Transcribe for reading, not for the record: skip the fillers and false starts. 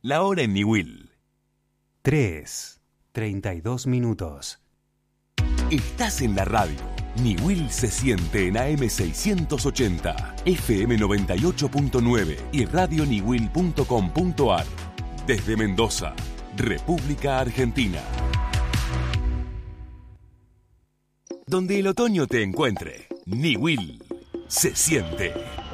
La hora en Niwil. 3:32. Estás en la radio. Niwil se siente en AM 680, FM 98.9 y radioniwil.com.ar. Desde Mendoza, República Argentina. Donde el otoño te encuentre, Niwil se siente.